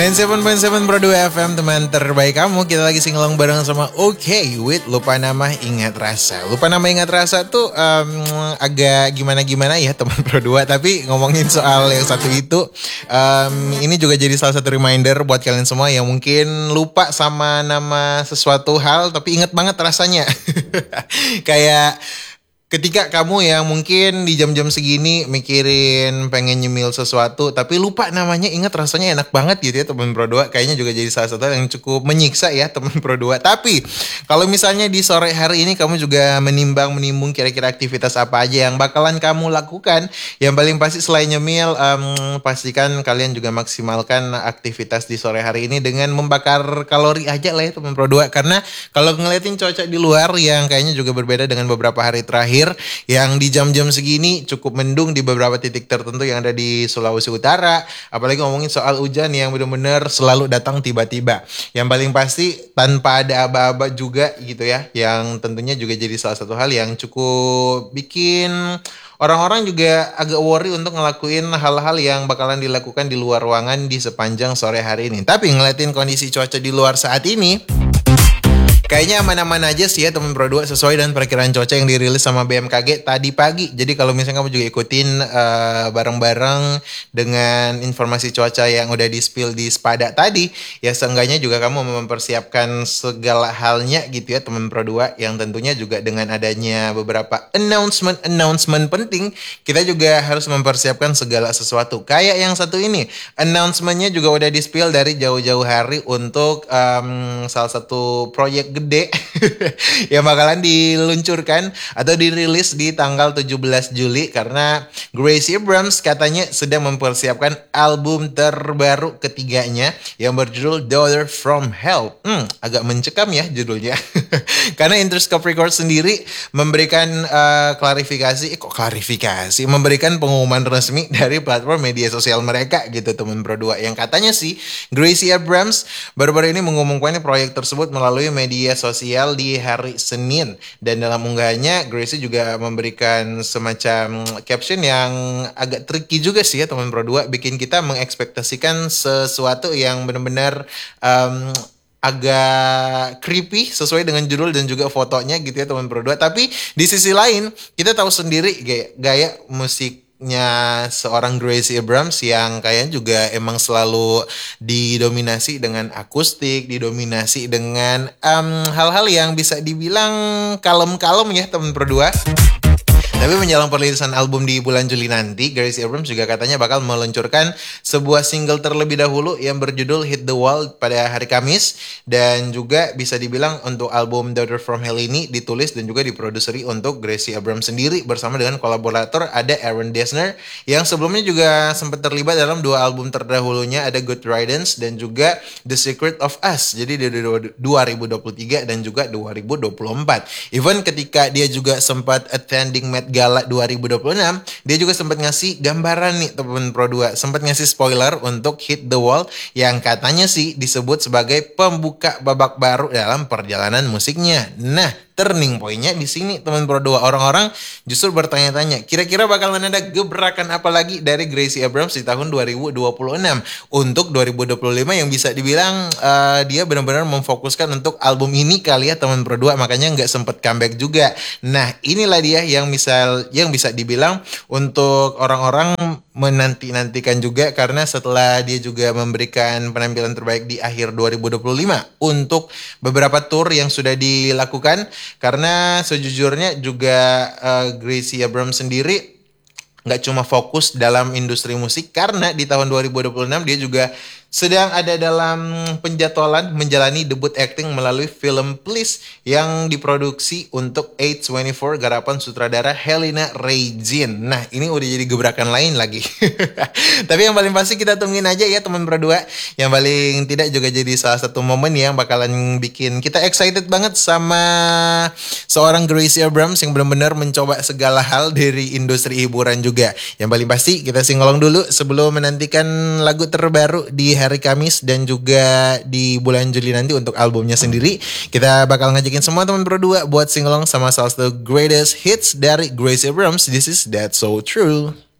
97.7 Pro 2 FM, teman terbaik kamu. Kita lagi singelong bareng sama OK with Lupa Nama Ingat Rasa. Lupa Nama Ingat Rasa tuh agak gimana-gimana ya teman Pro 2. Tapi ngomongin soal yang satu itu, ini juga jadi salah satu reminder buat kalian semua yang mungkin lupa sama nama sesuatu hal tapi ingat banget rasanya. Kayak ketika kamu yang mungkin di jam-jam segini mikirin pengen nyemil sesuatu tapi lupa namanya, ingat rasanya enak banget gitu ya teman Pro 2. Kayaknya juga jadi salah satu yang cukup menyiksa ya teman Pro 2. Tapi kalau misalnya di sore hari ini kamu juga menimbung kira-kira aktivitas apa aja yang bakalan kamu lakukan, yang paling pasti selain nyemil, pastikan kalian juga maksimalkan aktivitas di sore hari ini dengan membakar kalori aja lah ya teman Pro 2. Karena kalau ngeliatin cuaca di luar yang kayaknya juga berbeda dengan beberapa hari terakhir, yang di jam-jam segini cukup mendung di beberapa titik tertentu yang ada di Sulawesi Utara. Apalagi ngomongin soal hujan yang benar-benar selalu datang tiba-tiba. Yang paling pasti tanpa ada aba-aba juga gitu ya. Yang tentunya juga jadi salah satu hal yang cukup bikin orang-orang juga agak worry untuk ngelakuin hal-hal yang bakalan dilakukan di luar ruangan di sepanjang sore hari ini. Tapi ngeliatin kondisi cuaca di luar saat ini, kayaknya aman-aman aja sih ya teman Pro 2, sesuai dengan perkiraan cuaca yang dirilis sama BMKG tadi pagi. Jadi kalau misalnya kamu juga ikutin bareng-bareng dengan informasi cuaca yang udah di-spill di Spada tadi, ya seenggaknya juga kamu mempersiapkan segala halnya gitu ya teman Pro 2. Yang tentunya juga dengan adanya beberapa announcement penting, kita juga harus mempersiapkan segala sesuatu. Kayak yang satu ini, announcementnya juga udah di-spill dari jauh-jauh hari untuk salah satu proyek gede yang bakalan diluncurkan atau dirilis di tanggal 17 Juli karena Gracie Abrams katanya sedang mempersiapkan album terbaru ketiganya yang berjudul Daughter from Hell. Agak mencekam ya judulnya. Karena Interscope Records sendiri memberikan memberikan pengumuman resmi dari platform media sosial mereka gitu teman Pro 2, yang katanya sih Gracie Abrams baru-baru ini mengumumkan proyek tersebut melalui media sosial di hari Senin. Dan dalam unggahannya Gracie juga memberikan semacam caption yang agak tricky juga sih ya teman Pro 2, bikin kita mengekspektasikan sesuatu yang benar-benar agak creepy sesuai dengan judul dan juga fotonya gitu ya teman Pro 2. Tapi di sisi lain kita tahu sendiri gaya musik seorang Gracie Abrams yang kayaknya juga emang selalu didominasi dengan akustik, didominasi dengan hal-hal yang bisa dibilang kalem-kalem ya teman Pro 2. Tapi menjelang perilisan album di bulan Juli nanti, Gracie Abrams juga katanya bakal meluncurkan sebuah single terlebih dahulu yang berjudul Hit the Wall pada hari Kamis. Dan juga bisa dibilang untuk album Daughter from Hell ini ditulis dan juga diproduseri untuk Gracie Abrams sendiri bersama dengan kolaborator ada Aaron Dessner yang sebelumnya juga sempat terlibat dalam dua album terdahulunya, ada Good Riddance dan juga The Secret of Us. Jadi di 2023 dan juga 2024. Even ketika dia juga sempat attending Met Gala 2026, dia juga sempat ngasih gambaran nih teman Pro 2, sempat ngasih spoiler untuk Hit the Wall yang katanya sih disebut sebagai pembuka babak baru dalam perjalanan musiknya. Nah, turning point-nya di sini teman Pro 2. Orang-orang justru bertanya-tanya, kira-kira bakalan ada gebrakan apa lagi dari Gracie Abrams di tahun 2026 untuk 2025 yang bisa dibilang dia benar-benar memfokuskan untuk album ini kali ya teman Pro 2, makanya nggak sempet comeback juga. Nah, inilah dia yang bisa dibilang untuk orang-orang menanti-nantikan juga, karena setelah dia juga memberikan penampilan terbaik di akhir 2025 untuk beberapa tour yang sudah dilakukan. Karena sejujurnya juga Gracie Abrams sendiri nggak cuma fokus dalam industri musik, karena di tahun 2026 dia juga sedang ada dalam penjadwalan menjalani debut acting melalui film Please yang diproduksi untuk A24 garapan sutradara Helena Regine. Nah, ini udah jadi gebrakan lain lagi. Tapi yang paling pasti kita tungguin aja ya teman Pro 2. Yang paling tidak juga jadi salah satu momen yang bakalan bikin kita excited banget sama seorang Gracie Abrams yang benar-benar mencoba segala hal dari industri hiburan juga. Yang paling pasti kita singolong dulu sebelum menantikan lagu terbaru di hari Kamis dan juga di bulan Juli nanti untuk albumnya sendiri. Kita bakal ngajakin semua teman Pro 2 buat singalong sama salah satu greatest hits dari Gracie Abrams. This is That's So True.